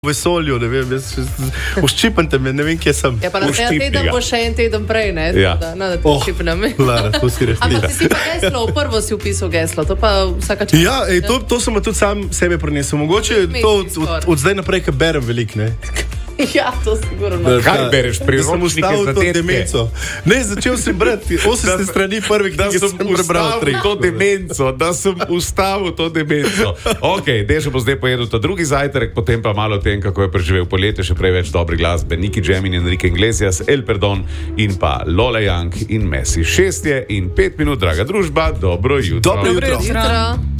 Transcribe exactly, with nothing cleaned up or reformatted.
vesolju, ne vem, jaz uščipante me, ne vem, kje sem. Ja, pa na en teden bo še en teden prej, ne? Ja. Da, no, da te Oh, šipnem. Lara, to si rešila. Ampak ti si pa geslo, v prvo si upisal geslo, to pa vsaka časa. Ja, ej, to, to sem tudi sam sebe prinesel. Mogoče Mesec to od, skoraj. od, od zdaj naprej, ko berem velik, ne. Ja, to sigurno. Da- Kaj da- bereš, da sem priročnike ustavil za to detke? demenco. Ne, začel sem brati osemdeset strani prve Da knjige, sem sem prebral tri. ustavil to demenco, da sem ustavil to demenco. Ok, Dežo bo zdaj pojedel to drugi zajtrk, potem pa malo o tem, kako je preživel poletje, še prej več dobre glasbe. Nicky Jam in Enrique Iglesias, El Perdón in pa Lola Young in Messi. Šest je in pet minut, draga družba, dobro jutro. Dobro Dobro jutro. jutro.